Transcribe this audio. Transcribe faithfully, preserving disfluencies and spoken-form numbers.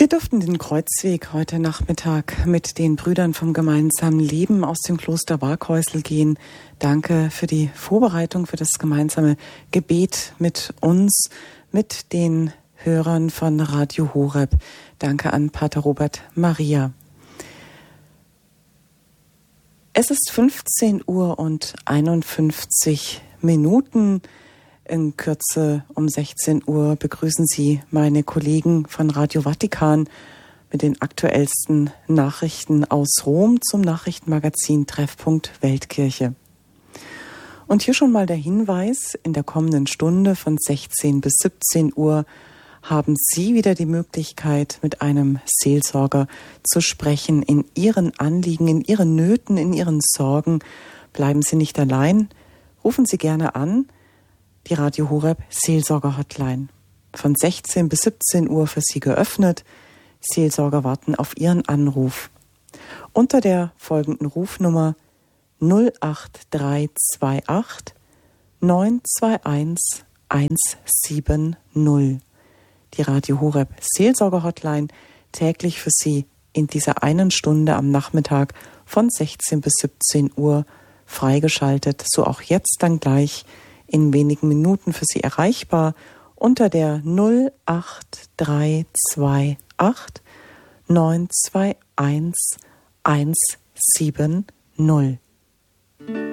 Wir durften den Kreuzweg heute Nachmittag mit den Brüdern vom gemeinsamen Leben aus dem Kloster Waghäusel gehen. Danke für die Vorbereitung, für das gemeinsame Gebet mit uns, mit den Hörern von Radio Horeb. Danke an Pater Robert Maria. Es ist fünfzehn Uhr und einundfünfzig Minuten. In Kürze um sechzehn Uhr begrüßen Sie meine Kollegen von Radio Vatikan mit den aktuellsten Nachrichten aus Rom zum Nachrichtenmagazin Treffpunkt Weltkirche. Und hier schon mal der Hinweis, in der kommenden Stunde von sechzehn bis siebzehn Uhr haben Sie wieder die Möglichkeit, mit einem Seelsorger zu sprechen in Ihren Anliegen, in Ihren Nöten, in Ihren Sorgen. Bleiben Sie nicht allein, rufen Sie gerne an. Die Radio Horeb Seelsorger-Hotline. Von sechzehn bis siebzehn Uhr für Sie geöffnet. Seelsorger warten auf Ihren Anruf. Unter der folgenden Rufnummer null acht drei zwei acht neun zwei eins eins sieben null. Die Radio Horeb Seelsorger-Hotline täglich für Sie in dieser einen Stunde am Nachmittag von sechzehn bis siebzehn Uhr freigeschaltet. So auch jetzt dann gleich in wenigen Minuten für Sie erreichbar unter der null acht drei zwei acht neun zwei eins eins sieben null.